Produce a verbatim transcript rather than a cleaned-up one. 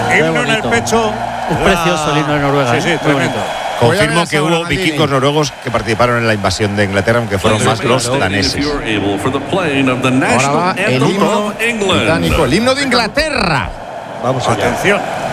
himno en el pecho. Es precioso el himno de Noruega. Sí, sí, ¿eh? tremendo. Confirmo que hubo vikingos noruegos que participaron en la invasión de Inglaterra, aunque fueron más los daneses. Ahora va el himno británico, el himno de Inglaterra. Vamos allá. Atención.